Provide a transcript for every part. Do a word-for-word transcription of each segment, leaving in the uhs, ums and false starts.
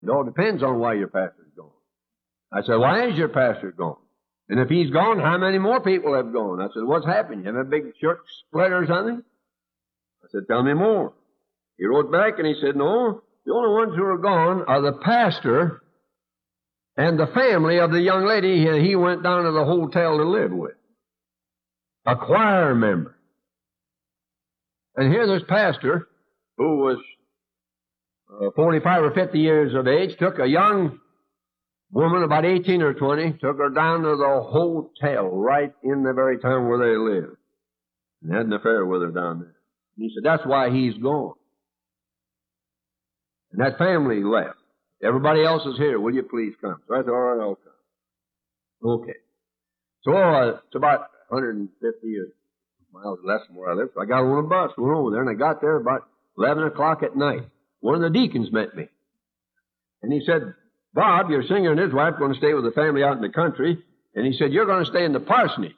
It all depends on why your pastor's gone. I said, why is your pastor gone? And if he's gone, how many more people have gone? I said, what's happened? You have a big church split or something? I said, tell me more. He wrote back and he said, no, the only ones who are gone are the pastor and the family of the young lady he, he went down to the hotel to live with. A choir member. And here this pastor, who was uh, forty-five or fifty years of age, took a young woman, about eighteen or twenty, took her down to the hotel right in the very town where they lived, and had an affair with her down there. And he said, that's why he's gone. And that family left. Everybody else is here. Will you please come? So I said, all right, I'll come. Okay. So uh, it's about one hundred fifty miles less from where I live. So I got on a bus, went over there, and I got there about eleven o'clock at night. One of the deacons met me. And he said, Bob, your singer and his wife are going to stay with the family out in the country. And he said, you're going to stay in the parsonage.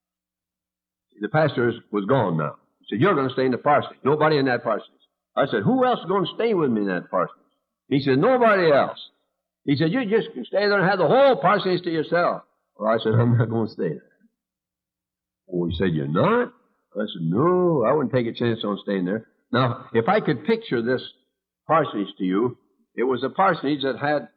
The pastor was gone now. He said, you're going to stay in the parsonage. Nobody in that parsonage. I said, who else is going to stay with me in that parsonage? He said, nobody else. He said, you just can stay there and have the whole parsonage to yourself. Well, I said, I'm not going to stay there. Oh, he said, you're not? I said, no, I wouldn't take a chance on staying there. Now, if I could picture this parsonage to you, it was a parsonage that had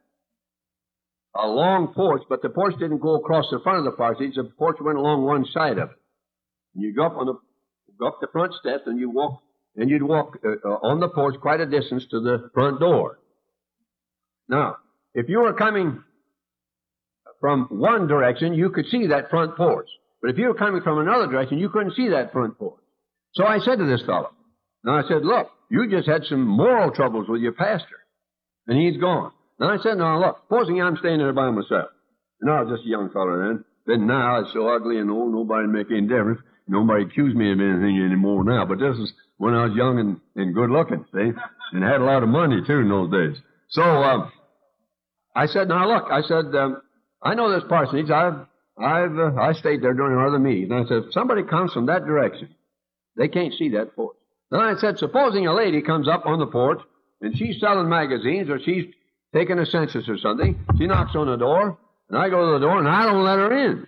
a long porch, but the porch didn't go across the front of the parsonage. The porch went along one side of it. And you go up on the go up the front steps, and you walk, and you'd walk uh, uh, on the porch quite a distance to the front door. Now, if you were coming from one direction, you could see that front porch. But if you were coming from another direction, you couldn't see that front porch. So I said to this fellow, now I said, look, you just had some moral troubles with your pastor, and he's gone. Now I said, now look, supposing I'm staying there by myself. And I was just a young fellow then. Then now I was so ugly and old, nobody make any difference. Nobody accused me of anything anymore now. But this is when I was young and, and good looking, see? And had a lot of money, too, in those days. So um, I said, now look, I said, um, I know this parsonage. I've, I've, uh, I stayed there during our other meetings. And I said, if somebody comes from that direction, they can't see that porch. Then I said, supposing a lady comes up on the porch and she's selling magazines or she's taking a census or something, she knocks on the door, and I go to the door and I don't let her in.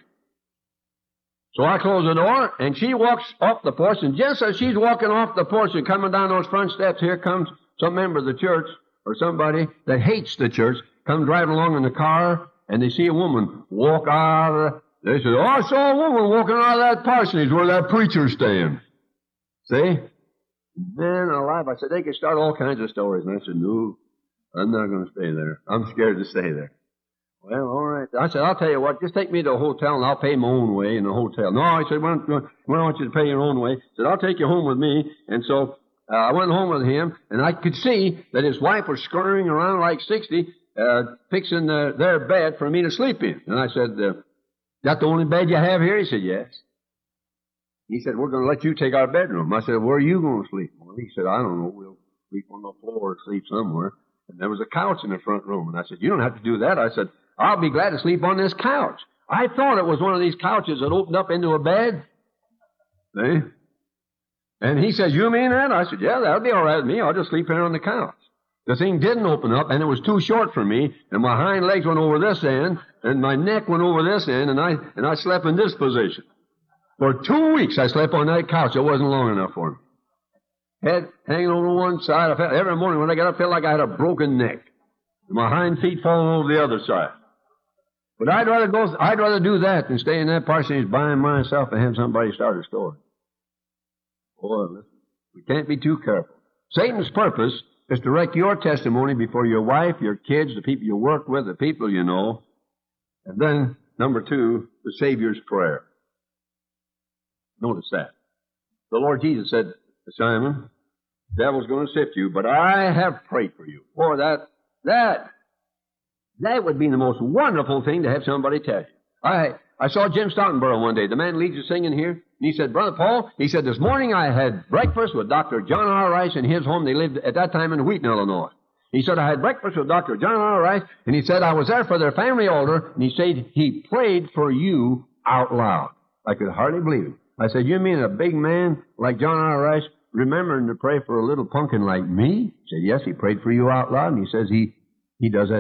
So I close the door, and she walks off the porch, and just as she's walking off the porch and coming down those front steps, here comes some member of the church or somebody that hates the church, come driving along in the car, and they see a woman walk out of the... They say, oh, I saw a woman walking out of that parsonage where that preacher's staying. See? Man alive, I said, they could start all kinds of stories. And I said, no, I'm not going to stay there. I'm scared to stay there. Well, all right. I said, I'll tell you what, just take me to a hotel and I'll pay my own way in the hotel. No, I said, we don't, we don't want you to pay your own way. I said, I'll take you home with me. And so uh, I went home with him, and I could see that his wife was scurrying around like sixty, uh, fixing the, their bed for me to sleep in. And I said, uh, that the only bed you have here? He said, yes. He said, we're going to let you take our bedroom. I said, where are you going to sleep? Well, he said, I don't know. We'll sleep on the floor or sleep somewhere. And there was a couch in the front room. And I said, you don't have to do that. I said, I'll be glad to sleep on this couch. I thought it was one of these couches that opened up into a bed. See? And he says, you mean that? I said, yeah, that'll be all right with me. I'll just sleep here on the couch. The thing didn't open up, and it was too short for me, and my hind legs went over this end, and my neck went over this end, and I and I slept in this position. For two weeks, I slept on that couch. It wasn't long enough for me. Head hanging over one side. I felt, every morning when I got up, I felt like I had a broken neck. And my hind feet falling over the other side. But I'd rather go. I'd rather do that than stay in that parsonage by myself and have somebody start a story. Boy, listen, we can't be too careful. Satan's purpose is to wreck your testimony before your wife, your kids, the people you work with, the people you know. And then, number two, the Savior's prayer. Notice that. The Lord Jesus said to Simon, the devil's going to sift you, but I have prayed for you. Boy, that, that, that would be the most wonderful thing to have somebody tell you. I, I saw Jim Stottenborough one day. The man leads us singing here. And he said, Brother Paul, he said, this morning I had breakfast with Doctor John R. Rice in his home. They lived at that time in Wheaton, Illinois. He said, I had breakfast with Doctor John R. Rice, and he said, I was there for their family altar, and he said, he prayed for you out loud. I could hardly believe it. I said, you mean a big man like John R. Rice remembering to pray for a little pumpkin like me? He said, yes, he prayed for you out loud, and he says he He does that